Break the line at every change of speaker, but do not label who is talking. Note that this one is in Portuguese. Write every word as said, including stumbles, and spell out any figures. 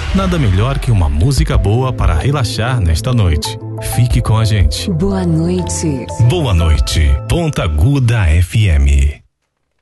Nada melhor que uma música boa para relaxar nesta noite. Fique com a gente.
Boa noite.
Boa noite, Ponta Aguda F M.